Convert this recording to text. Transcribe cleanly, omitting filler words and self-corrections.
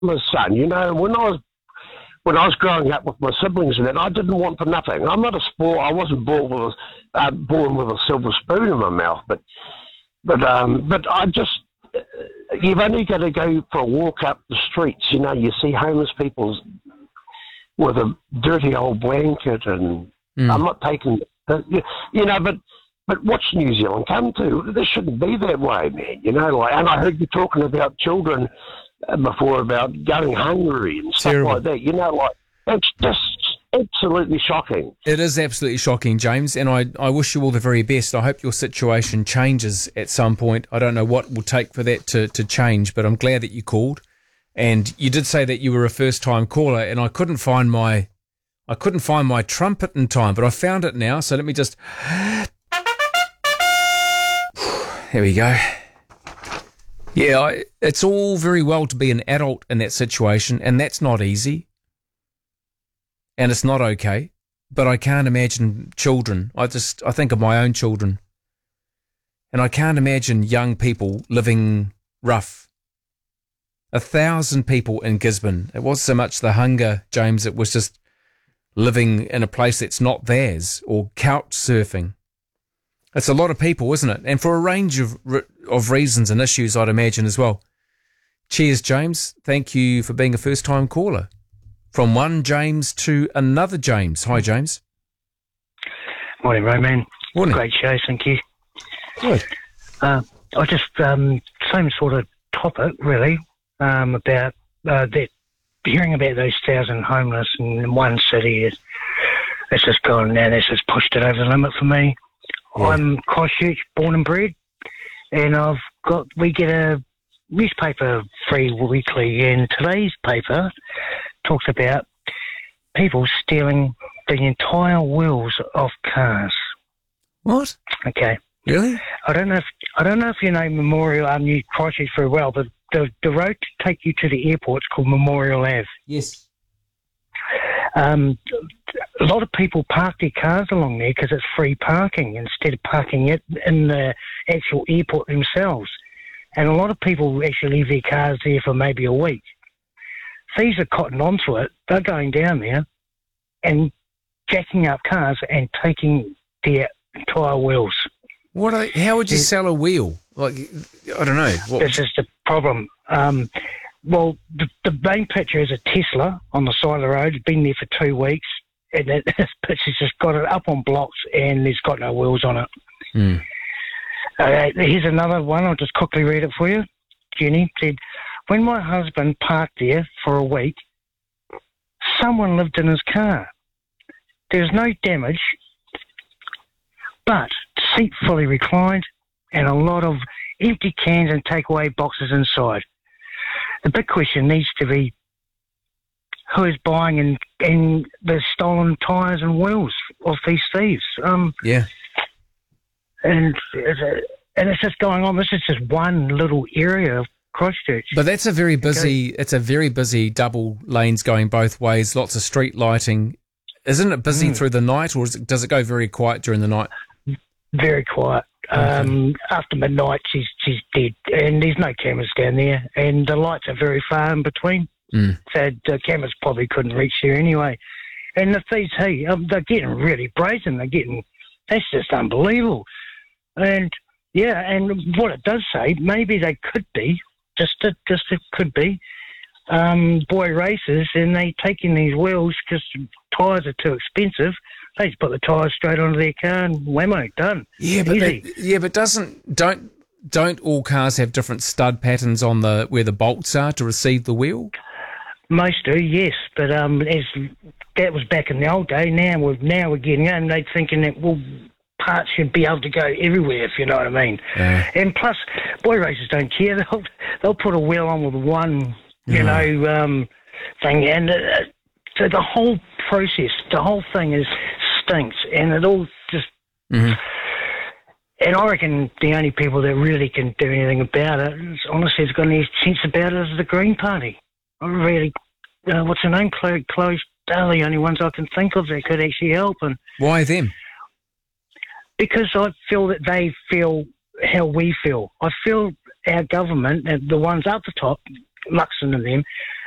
my son. When I was growing up with my siblings and that, I didn't want for nothing. I'm not a sport. I wasn't born with a silver spoon in my mouth, but I just, you've only got to go for a walk up the streets. You see homeless people with a dirty old blanket, and I'm not taking, but what's New Zealand come to? This shouldn't be that way, man. And I heard you talking about children before about going hungry and stuff like that. It's just absolutely shocking. It is absolutely shocking, James, and I wish you all the very best. I hope your situation changes at some point. I don't know what will take for that to change, but I'm glad that you called. And you did say that you were a first-time caller, and I couldn't find my trumpet in time, but I found it now. So let me just. There we go. Yeah, it's all very well to be an adult in that situation, and that's not easy. And it's not okay. But I can't imagine children. I think of my own children. And I can't imagine young people living rough. 1,000 people in Gisborne. It wasn't so much the hunger, James, it was just living in a place that's not theirs, or couch surfing. It's a lot of people, isn't it? And for a range of reasons and issues, I'd imagine as well. Cheers, James. Thank you for being a first-time caller. From one James to another James. Hi, James. Morning, Roman. Morning. Great show, thank you. Good. I just, same sort of topic, really, about that, hearing about those 1,000 homeless in one city. It's just gone now. That's just pushed it over the limit for me. Yeah. I'm Christchurch, born and bred, and we get a newspaper free weekly, and today's paper talks about people stealing the entire wheels off cars. What? Okay. Really? I don't know if you know Memorial New Christchurch very well, but the road to take you to the airport is called Memorial Ave. Yes. A lot of people park their cars along there because it's free parking instead of parking it in the actual airport themselves. And a lot of people actually leave their cars there for maybe a week. Thieves are cotton onto it. They're going down there and jacking up cars and taking their entire wheels. How would you sell a wheel? Like, I don't know. This is the problem. Well, the main picture is a Tesla on the side of the road. It's been there for 2 weeks, and this picture's just got it up on blocks, and there's got no wheels on it. Here's another one. I'll just quickly read it for you. Jenny said, when my husband parked there for a week, someone lived in his car. There's no damage, but seat fully reclined and a lot of empty cans and takeaway boxes inside. The big question needs to be who is buying and the stolen tyres and wheels of these thieves. Yeah. And it's just going on. This is just one little area of Christchurch. But that's a very busy double lanes going both ways, lots of street lighting. Isn't it busy through the night, or does it go very quiet during the night? Very quiet. Okay. After midnight, she's dead, and there's no cameras down there, and the lights are very far in between, so the cameras probably couldn't reach there anyway. And the thieves, they're getting really brazen. That's just unbelievable. And yeah, and what it does say, maybe they could be, just it could be, boy racers, and they taking these wheels because tyres are too expensive. They just put the tyres straight onto their car and whammo, done. Yeah, but don't all cars have different stud patterns on where the bolts are to receive the wheel? Most do, yes, but that was back in the old day. Now we're getting in. They're thinking that parts should be able to go everywhere, if you know what I mean. Yeah. And plus, boy racers don't care. They'll put a wheel on with one, thing, and so the whole process, the whole thing stinks, and it all just. Mm-hmm. And I reckon the only people that really can do anything about it, honestly, has got any sense about it, is the Green Party. I really, what's her name? Chloe. They're the only ones I can think of that could actually help. And why them? Because I feel that they feel how we feel. I feel our government, the ones up the top, Luxon and them,